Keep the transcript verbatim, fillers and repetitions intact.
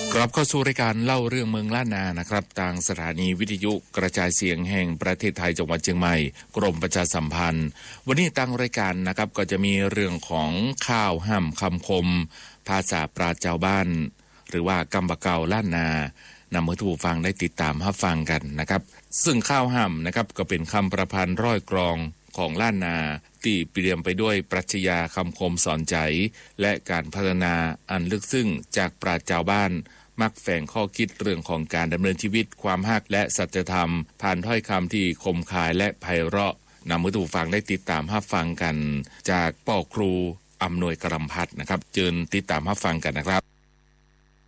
กลับเข้าสู่รายการเล่าเรื่องเมืองล้านนานะครับทางสถานีวิทยุกระจายเสียงแห่งประเทศไทยจังหวัดเชียงใหม่กรมประชาสัมพันธ์วันนี้ตั้งรายการนะครับก็จะมีเรื่องของข้าวห่ำคำคมภาษาปราชญ์ชาวบ้านหรือว่ากำบะเก่าล้านนานำมาให้ผู้ฟังได้ติดตามรับฟังกันนะครับซึ่งข้าวห่ำนะครับก็เป็นคำประพันธ์ร้อยกรองของล้านนาที่เปลี่ยนไปด้วยปรัชญาคำคมสอนใจและการพัฒนาอันลึกซึ้งจากปราชญ์ชาวบ้านมักแฝงข้อคิดเรื่องของการดำเนินชีวิตความฮักและสัจธรรมผ่านถ้อยคำที่คมคายและไพเราะนำให้ผู้ฟังได้ติดตามรับฟังกันจากป่อครูอำนวยกรำพัฒน์นะครับเชิญติดตามรับฟังกันนะครับ